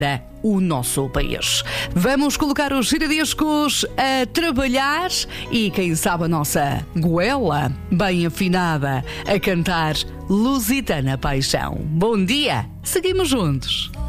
o nosso país. Vamos colocar os giradiscos a trabalhar e quem sabe a nossa goela bem afinada a cantar Lusitana Paixão. Bom dia, seguimos juntos.